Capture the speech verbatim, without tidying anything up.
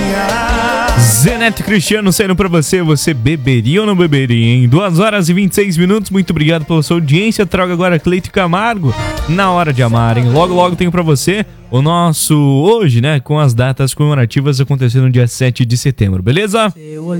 Zeneto Cristiano saindo pra você. Você beberia ou não beberia, hein? duas horas e vinte e seis minutos. Muito obrigado pela sua audiência. Trago agora Cleito Camargo, Na Hora de Amar, hein? Logo, logo tenho pra você o nosso hoje, né? Com as datas comemorativas acontecendo no dia sete de setembro, beleza?